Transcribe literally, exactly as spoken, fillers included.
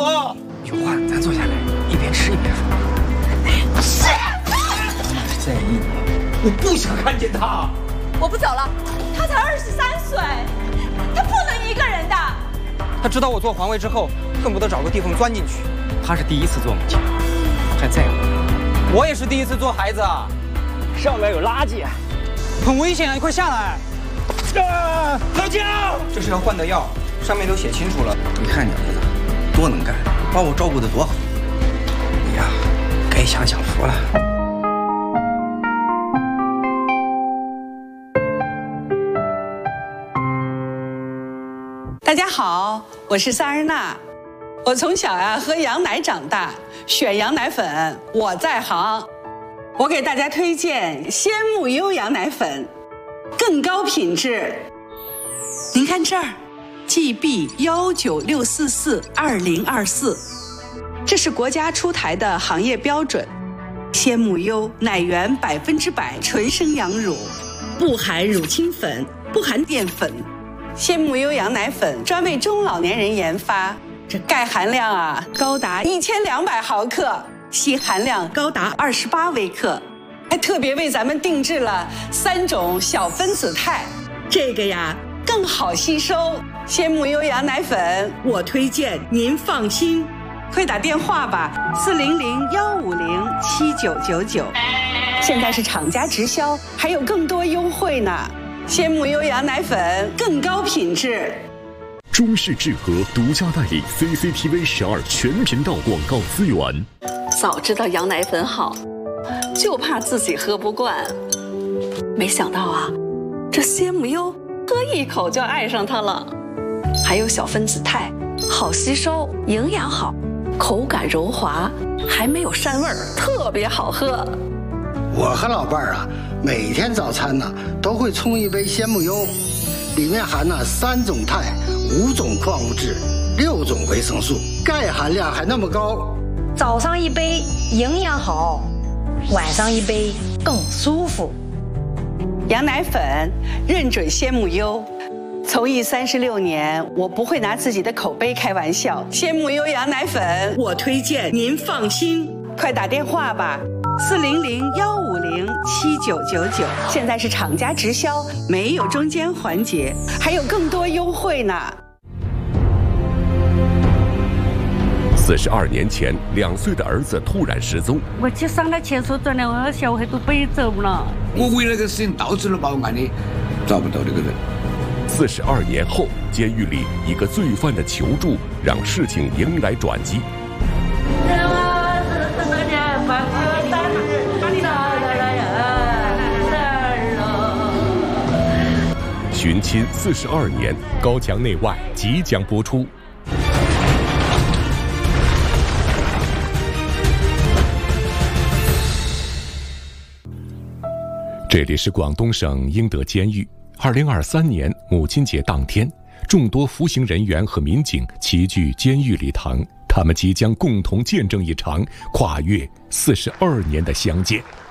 我。 有话咱坐下来，一边吃一边说。是，在意你，我不想看见他。 我不走了，他才二十三岁，他不能一个人的。 他知道我做环卫之后，恨不得找个地缝钻进去。他是第一次做母亲，还在乎。我也是第一次做孩子啊。 上面有垃圾， 很危险啊！你快下来！ 啊，老姜， 这是要换的药，上面都写清楚了。你看你儿子多能干，把我照顾得多好。你呀，该享享福了。 大家好，我是萨日娜。我从小呀喝羊奶长大，选羊奶粉我在行。我给大家推荐鲜木优羊奶粉，更高品质。您看这儿 ，G B 幺九六四四二零二四，这是国家出台的行业标准。鲜木优奶源百分之百纯生羊乳，不含乳清粉，不含淀粉。鲜木优羊奶粉专为中老年人研发，这钙含量啊高达一千两百毫克。硒含量高达二十八微克，还特别为咱们定制了三种小分子肽，这个呀更好吸收。鲜木优羊奶粉，我推荐您放心，快打电话吧，四零零幺五零七九九九。现在是厂家直销，还有更多优惠呢。鲜木优羊奶粉更高品质。 中视智和独家代理 C C T V 十二全频道广告资源。 早知道羊奶粉好，就怕自己喝不惯。没想到啊，这鲜木优喝一口就爱上它了。还有小分子肽，好吸收，营养好，口感柔滑，还没有膻味儿，特别好喝。 我和老伴儿啊，每天早餐呢都会冲一杯鲜木优，里面含了三种肽、五种矿物质、六种维生素，钙含量还那么高。 早上一杯营养好，晚上一杯更舒服。 羊奶粉认准鲜木优，从艺三十六年，我不会拿自己的口碑开玩笑。鲜木优羊奶粉，我推荐您放心，快打电话吧，四零零幺五零七九九九。现在是厂家直销，没有中间环节，还有更多优惠呢。 四十二年前，两岁的儿子突然失踪。 我去上了厕所，转来我小孩都背走了。 我为那个事情导致了报案的，找不到这个人。 四十二年后，监狱里一个罪犯的求助，让事情迎来转机。寻亲四十二年，高墙内外即将播出。这里是广东省英德监狱。二零二三年母亲节当天，众多服刑人员和民警齐聚监狱礼堂，他们即将共同见证一场跨越四十二年的相见。